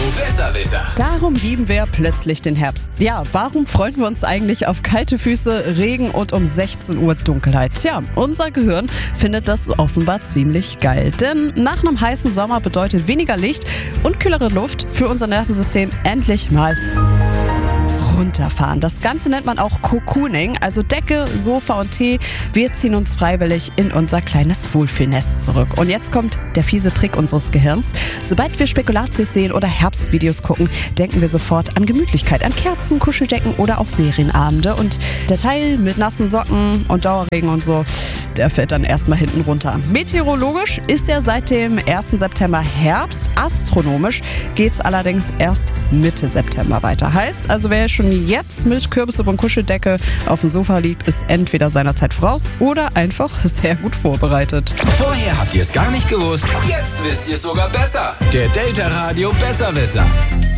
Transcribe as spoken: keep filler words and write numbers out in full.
Besserwisser. Darum lieben wir plötzlich den Herbst. Ja, warum freuen wir uns eigentlich auf kalte Füße, Regen und um sechzehn Uhr Dunkelheit? Tja, unser Gehirn findet das offenbar ziemlich geil. Denn nach einem heißen Sommer bedeutet weniger Licht und kühlere Luft für unser Nervensystem endlich mal runterfahren. Das Ganze nennt man auch Cocooning, also Decke, Sofa und Tee. Wir ziehen uns freiwillig in unser kleines Wohlfühlnest zurück. Und jetzt kommt der fiese Trick unseres Gehirns. Sobald wir Spekulatius sehen oder Herbstvideos gucken, denken wir sofort an Gemütlichkeit, an Kerzen, Kuschelddecken oder auch Serienabende. Und der Teil mit nassen Socken und Dauerregen und so, der fällt dann erstmal hinten runter. Meteorologisch ist ja seit dem ersten September Herbst. Astronomisch geht's allerdings erst Mitte September weiter. Heißt also, wer schon jetzt mit Kürbis und Kuscheldecke auf dem Sofa liegt, ist entweder seiner Zeit voraus oder einfach sehr gut vorbereitet. Vorher habt ihr es gar nicht gewusst, jetzt wisst ihr es sogar besser. Der Delta Radio Besserwisser.